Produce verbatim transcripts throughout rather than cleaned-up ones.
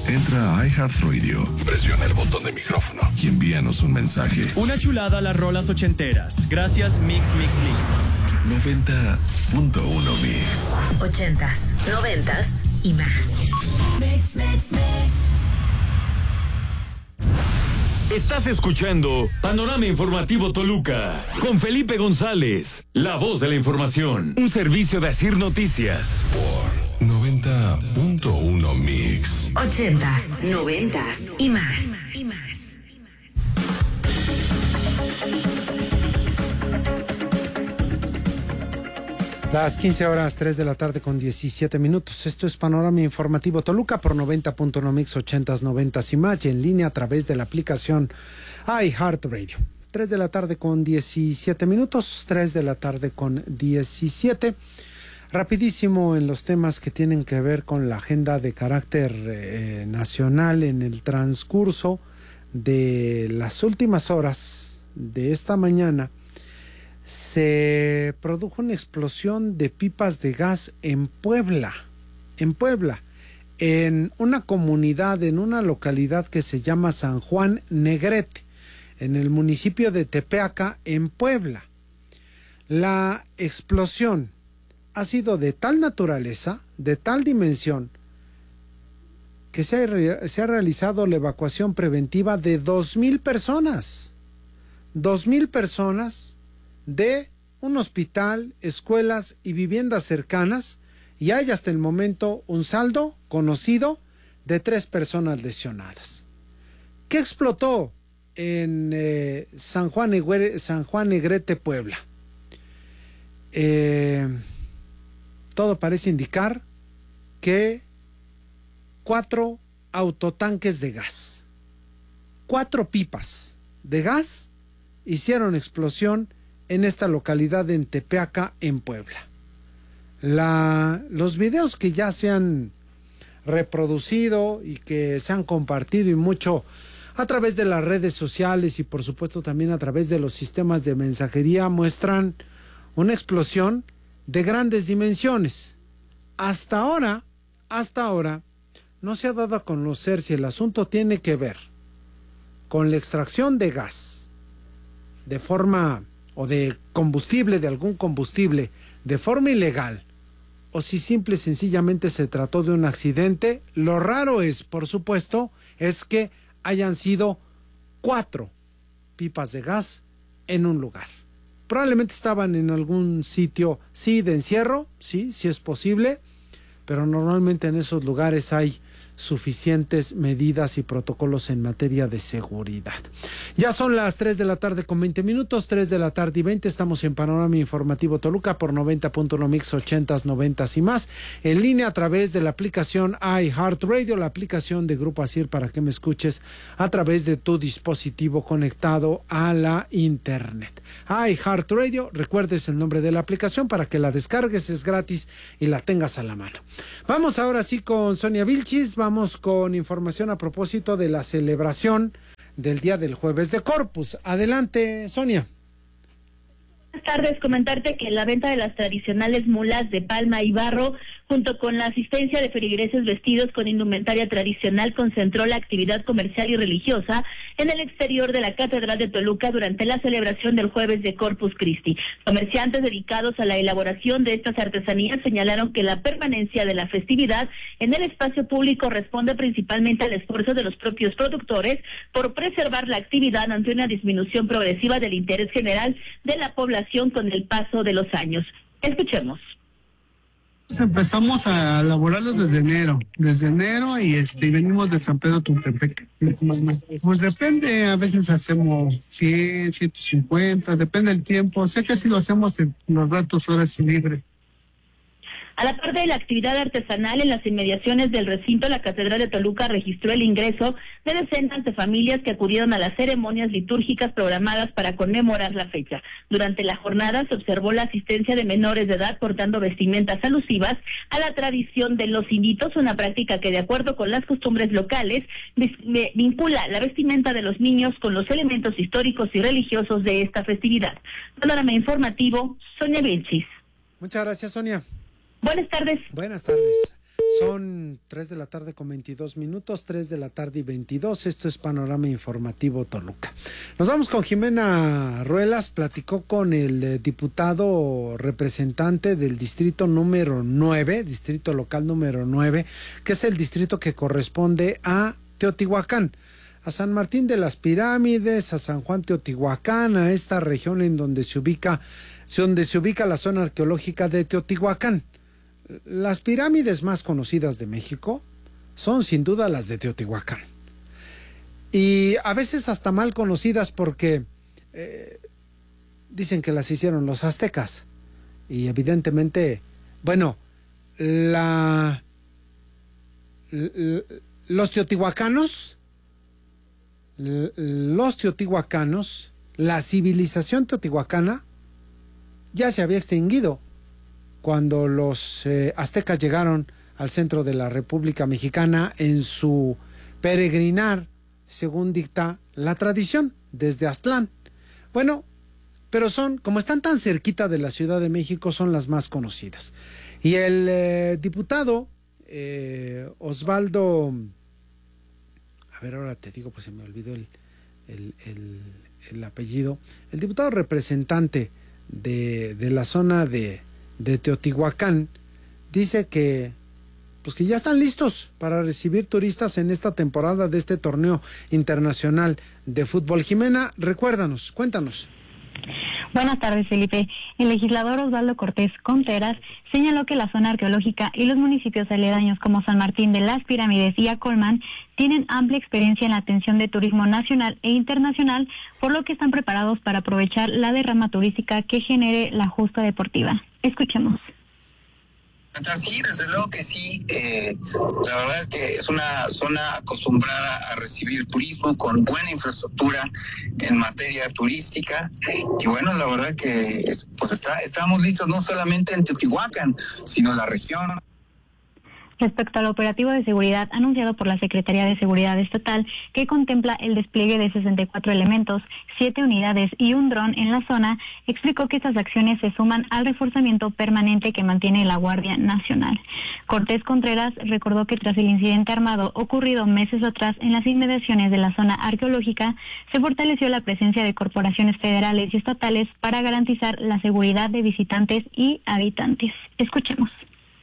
Entra a iHeartRadio, presiona el botón de micrófono y envíanos un mensaje. Una chulada a las rolas ochenteras. Gracias, Mix, Mix, Mix. noventa punto uno Mix. Ochentas, noventas y más. Mix, mix, mix. Estás escuchando Panorama Informativo Toluca con Felipe González, la voz de la información. Un servicio de Asir Noticias. Por noventa punto uno Mix. Ochentas, noventas y más. Y más. Las quince horas, tres de la tarde con diecisiete minutos. Esto es Panorama Informativo Toluca por noventa punto uno Mix, ochentas, noventas y más, y en línea a través de la aplicación iHeartRadio. tres de la tarde con diecisiete minutos, tres de la tarde con diecisiete. Rapidísimo en los temas que tienen que ver con la agenda de carácter eh, nacional. En el transcurso de las últimas horas de esta mañana, se produjo una explosión de pipas de gas en Puebla, en Puebla, en una comunidad, en una localidad que se llama San Juan Negrete, en el municipio de Tepeaca, en Puebla. La explosión ha sido de tal naturaleza, de tal dimensión, que se ha, se ha realizado la evacuación preventiva de dos mil personas. Dos mil personas de un hospital, escuelas y viviendas cercanas, y hay hasta el momento un saldo conocido de tres personas lesionadas. ¿Qué explotó en eh, San Juan Negrete, San Juan Negrete, Puebla? Eh, todo parece indicar que cuatro autotanques de gas, cuatro pipas de gas hicieron explosión en esta localidad en Tepeaca, en Puebla. La, los videos que ya se han reproducido y que se han compartido y mucho a través de las redes sociales y por supuesto también a través de los sistemas de mensajería muestran una explosión de grandes dimensiones. Hasta ahora, hasta ahora, no se ha dado a conocer si el asunto tiene que ver con la extracción de gas de forma o de combustible, de algún combustible, de forma ilegal, o si simple y sencillamente se trató de un accidente. Lo raro es, por supuesto, es que hayan sido cuatro pipas de gas en un lugar. Probablemente estaban en algún sitio, sí, de encierro, sí, sí es posible, pero normalmente en esos lugares hay suficientes medidas y protocolos en materia de seguridad. Ya son las tres de la tarde con veinte minutos, tres de la tarde y veinte, estamos en Panorama Informativo Toluca por noventa punto uno Mix, ochentas, noventas y más, en línea a través de la aplicación iHeartRadio, la aplicación de Grupo Asir para que me escuches a través de tu dispositivo conectado a la internet. iHeartRadio, recuerdes el nombre de la aplicación para que la descargues, es gratis y la tengas a la mano. Vamos ahora sí con Sonia Vilchis, vamos Vamos con información a propósito de la celebración del Día del Jueves de Corpus. Adelante, Sonia. Buenas tardes, comentarte que la venta de las tradicionales mulas de palma y barro, junto con la asistencia de feligreses vestidos con indumentaria tradicional, concentró la actividad comercial y religiosa en el exterior de la Catedral de Toluca durante la celebración del Jueves de Corpus Christi. Comerciantes dedicados a la elaboración de estas artesanías señalaron que la permanencia de la festividad en el espacio público responde principalmente al esfuerzo de los propios productores por preservar la actividad ante una disminución progresiva del interés general de la población con el paso de los años. Escuchemos. Empezamos a elaborarlos desde enero, desde enero y este y venimos de San Pedro Tuntepec. Pues depende, a veces hacemos cien, ciento cincuenta, depende del tiempo. Sé que si lo hacemos en los ratos, horas libres. A la par de la actividad artesanal en las inmediaciones del recinto, la Catedral de Toluca registró el ingreso de decenas de familias que acudieron a las ceremonias litúrgicas programadas para conmemorar la fecha. Durante la jornada se observó la asistencia de menores de edad portando vestimentas alusivas a la tradición de los inditos, una práctica que, de acuerdo con las costumbres locales, vincula la vestimenta de los niños con los elementos históricos y religiosos de esta festividad. Panorama Informativo, Sonia Vilchis. Muchas gracias, Sonia. Buenas tardes. Buenas tardes. Son tres de la tarde con veintidós minutos, tres de la tarde y veintidós. Esto es Panorama Informativo Toluca. Nos vamos con Jimena Ruelas. Platicó con el eh, diputado representante del distrito número nueve, distrito local número nueve, que es el distrito que corresponde a Teotihuacán, a San Martín de las Pirámides, a San Juan Teotihuacán, a esta región en donde se ubica, donde se ubica la zona arqueológica de Teotihuacán. Las pirámides más conocidas de México son sin duda las de Teotihuacán. Y a veces hasta mal conocidas porque eh, dicen que las hicieron los aztecas. Y evidentemente, bueno, la, los teotihuacanos, los teotihuacanos, la civilización teotihuacana ya se había extinguido cuando los eh, aztecas llegaron al centro de la República Mexicana en su peregrinar, según dicta la tradición, desde Aztlán. Bueno, pero son, como están tan cerquita de la Ciudad de México, son las más conocidas. Y el eh, diputado eh, Osvaldo, a ver, ahora te digo, pues se me olvidó el, el, el, el apellido, el diputado representante de, de la zona de de Teotihuacán, dice que pues que ya están listos para recibir turistas en esta temporada de este torneo internacional de fútbol. Jimena, recuérdanos, cuéntanos. Buenas tardes, Felipe. El legislador Osvaldo Cortés Contreras señaló que la zona arqueológica y los municipios aledaños como San Martín de las Pirámides y Acolmán tienen amplia experiencia en la atención de turismo nacional e internacional, por lo que están preparados para aprovechar la derrama turística que genere la justa deportiva. Escuchemos. Sí, desde luego que sí. Eh, la verdad es que es una zona acostumbrada a recibir turismo con buena infraestructura en materia turística. Y bueno, la verdad es que pues está, estamos listos no solamente en Teotihuacán, sino en la región. Respecto al operativo de seguridad anunciado por la Secretaría de Seguridad Estatal, que contempla el despliegue de sesenta y cuatro elementos, siete unidades y un dron en la zona, explicó que estas acciones se suman al reforzamiento permanente que mantiene la Guardia Nacional. Cortés Contreras recordó que tras el incidente armado ocurrido meses atrás en las inmediaciones de la zona arqueológica, se fortaleció la presencia de corporaciones federales y estatales para garantizar la seguridad de visitantes y habitantes. Escuchemos.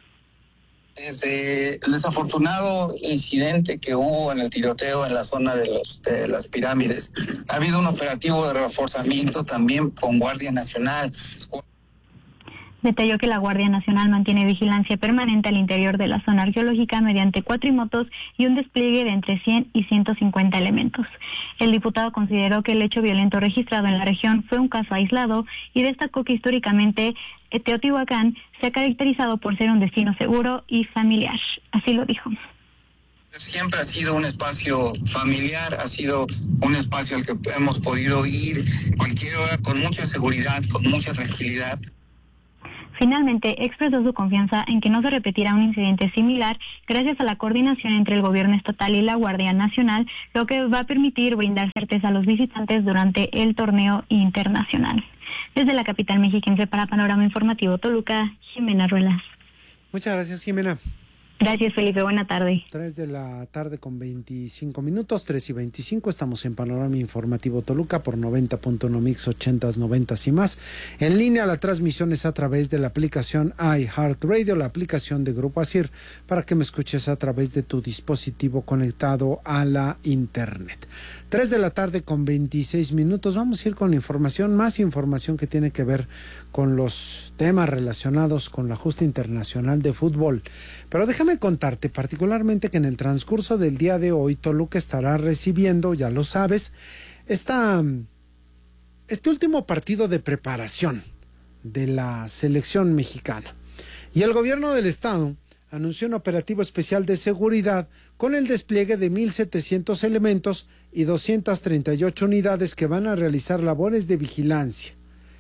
Desde el desafortunado incidente que hubo en el tiroteo en la zona de, los, de las pirámides, ha habido un operativo de reforzamiento también con Guardia Nacional. Detalló que la Guardia Nacional mantiene vigilancia permanente al interior de la zona arqueológica mediante cuatrimotos y un despliegue de entre cien y ciento cincuenta elementos. El diputado consideró que el hecho violento registrado en la región fue un caso aislado y destacó que históricamente Teotihuacán se ha caracterizado por ser un destino seguro y familiar. Así lo dijo. Siempre ha sido un espacio familiar, ha sido un espacio al que hemos podido ir cualquier hora con mucha seguridad, con mucha tranquilidad. Finalmente, expresó su confianza en que no se repetirá un incidente similar gracias a la coordinación entre el gobierno estatal y la Guardia Nacional, lo que va a permitir brindar certeza a los visitantes durante el torneo internacional. Desde la capital mexiquense para Panorama Informativo Toluca, Jimena Ruelas. Muchas gracias, Jimena. Gracias, Felipe. Buena tarde. tres de la tarde con veinticinco minutos, tres y veinticinco. Estamos en Panorama Informativo Toluca por noventa punto uno Mix, ochentas, noventas y más. En línea, la transmisión es a través de la aplicación iHeartRadio, la aplicación de Grupo Asir, para que me escuches a través de tu dispositivo conectado a la internet. tres de la tarde con veintiséis minutos. Vamos a ir con información, más información que tiene que ver con los temas relacionados con la justa internacional de fútbol. Pero déjame contarte particularmente que en el transcurso del día de hoy Toluca estará recibiendo, ya lo sabes, esta, este último partido de preparación de la selección mexicana. Y el gobierno del estado anunció un operativo especial de seguridad con el despliegue de mil setecientos elementos y doscientas treinta y ocho unidades que van a realizar labores de vigilancia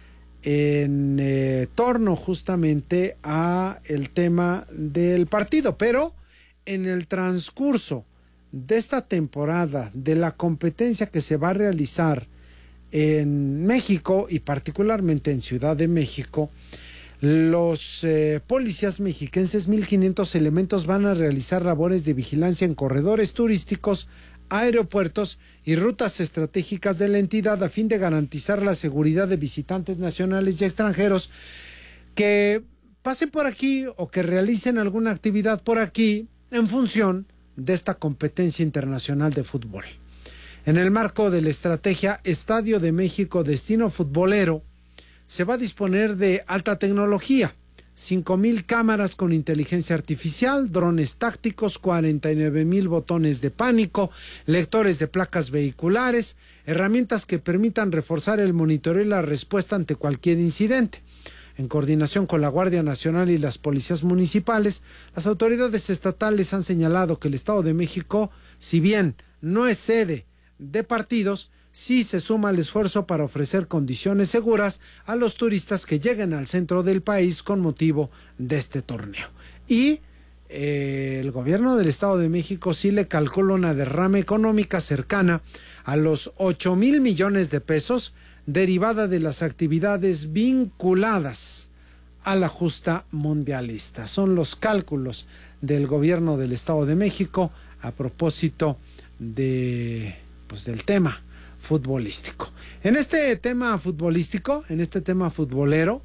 en eh, torno justamente a el tema del partido, pero en el transcurso de esta temporada de la competencia que se va a realizar en México y particularmente en Ciudad de México, Los eh, policías mexiquenses, mil quinientos elementos, van a realizar labores de vigilancia en corredores turísticos, aeropuertos y rutas estratégicas de la entidad a fin de garantizar la seguridad de visitantes nacionales y extranjeros que pasen por aquí o que realicen alguna actividad por aquí en función de esta competencia internacional de fútbol. En el marco de la estrategia Estadio de México Destino Futbolero, se va a disponer de alta tecnología, cinco mil cámaras con inteligencia artificial, drones tácticos, cuarenta y nueve mil botones de pánico, lectores de placas vehiculares, herramientas que permitan reforzar el monitoreo y la respuesta ante cualquier incidente. En coordinación con la Guardia Nacional y las policías municipales, las autoridades estatales han señalado que el Estado de México, si bien no es sede de partidos, sí se suma al esfuerzo para ofrecer condiciones seguras a los turistas que lleguen al centro del país con motivo de este torneo. Y eh, el gobierno del Estado de México sí le calcula una derrama económica cercana a los ocho mil millones de pesos derivada de las actividades vinculadas a la justa mundialista. Son los cálculos del gobierno del Estado de México a propósito de, pues, del tema futbolístico. En este tema futbolístico, en este tema futbolero,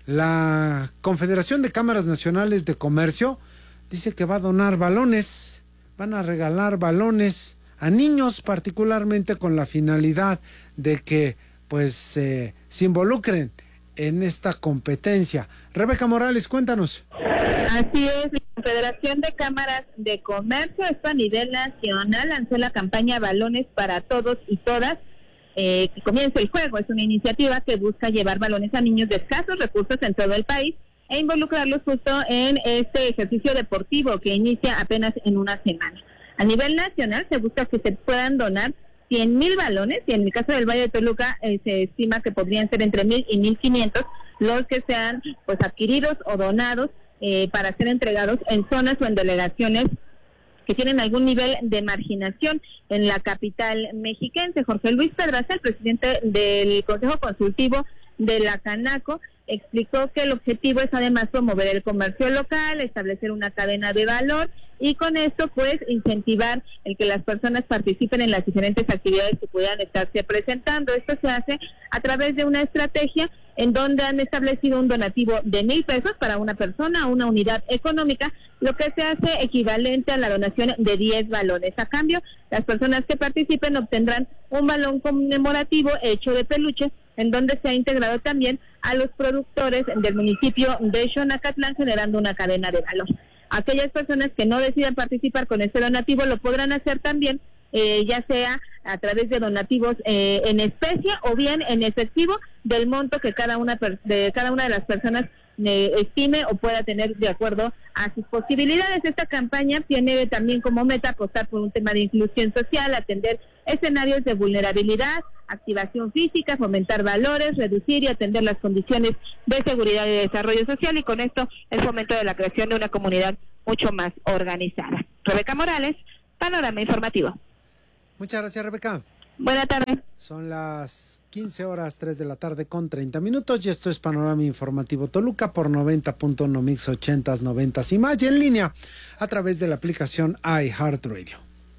la Confederación de Cámaras Nacionales de Comercio dice que va a donar balones, van a regalar balones a niños, particularmente con la finalidad de que pues eh, se involucren en esta competencia. Rebeca Morales, cuéntanos. Así es, la Confederación de Cámaras de Comercio, esto a nivel nacional, lanzó la campaña Balones para Todos y Todas, eh, que comienza el juego. Es una iniciativa que busca llevar balones a niños de escasos recursos en todo el país e involucrarlos justo en este ejercicio deportivo que inicia apenas en una semana. A nivel nacional se busca que se puedan donar cien mil balones, y en el caso del Valle de Toluca eh, se estima que podrían ser entre mil y mil quinientos los que sean pues adquiridos o donados eh, para ser entregados en zonas o en delegaciones que tienen algún nivel de marginación en la capital mexiquense. Jorge Luis Pedraza, el presidente del Consejo Consultivo de la Canaco, explicó que el objetivo es además promover el comercio local, establecer una cadena de valor y con esto pues incentivar el que las personas participen en las diferentes actividades que puedan estarse presentando. Esto se hace a través de una estrategia en donde han establecido un donativo de mil pesos para una persona, una unidad económica, lo que se hace equivalente a la donación de diez balones. A cambio, las personas que participen obtendrán un balón conmemorativo hecho de peluche, en donde se ha integrado también a los productores del municipio de Xonacatlán, generando una cadena de valor. Aquellas personas que no decidan participar con este donativo lo podrán hacer también, eh, ya sea a través de donativos eh, en especie o bien en efectivo del monto que cada una de cada una de las personas eh, estime o pueda tener de acuerdo a sus posibilidades. Esta campaña tiene también como meta apostar por un tema de inclusión social, atender escenarios de vulnerabilidad, activación física, fomentar valores, reducir y atender las condiciones de seguridad y desarrollo social, y con esto el fomento de la creación de una comunidad mucho más organizada. Rebeca Morales, Panorama Informativo. Muchas gracias, Rebeca. Buenas tardes. Son las quince horas, tres de la tarde con treinta minutos, y esto es Panorama Informativo Toluca por noventa punto uno Mix ochentas, noventas y más, y en línea a través de la aplicación iHeartRadio.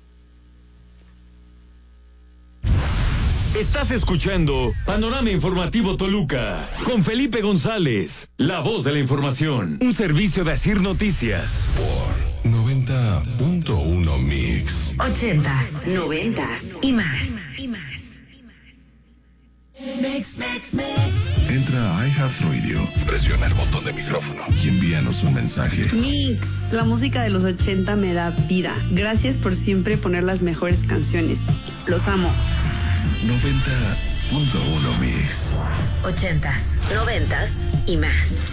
Estás escuchando Panorama Informativo Toluca con Felipe González, la voz de la información, un servicio de Asir Noticias. Por noventa punto uno Mix. Ochentas, noventas y más. Y más. Mix, mix, mix. Entra a iHeartRadio, presiona el botón de micrófono y envíanos un mensaje. Mix, la música de los ochenta me da vida. Gracias por siempre poner las mejores canciones. Los amo. noventa punto uno Mix. Ochentas, noventas y más.